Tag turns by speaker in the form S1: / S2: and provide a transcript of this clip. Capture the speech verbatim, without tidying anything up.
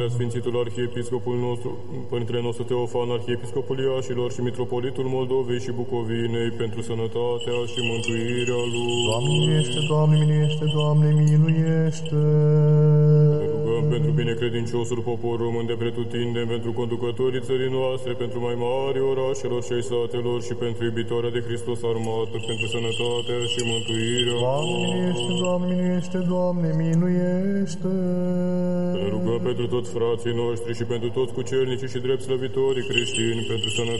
S1: Preasfințitul Arhiepiscopul nostru, Părintele nostru Teofan, Arhiepiscopul Iașilor și Mitropolitul Moldovei și Bucovinei, pentru sănătatea și mântuirea lui.
S2: Doamne miluiește, Doamne miluiește, Doamne miluiește.
S1: Ne rugăm pentru binecredinciosul popor român de pretutindeni, pentru conducătorii țării noastre, pentru mai mari orașelor și ai satelor și pentru iubitoarea de Hristos armată, pentru sănătatea și mântuirea.
S2: Doamne miluiește, Doamne miluiește, Doamne miluiește.
S1: Ne rugăm pentru toți frații noștri și pentru toți cucernicii și drept slăvitorii creștini, pentru sănătatea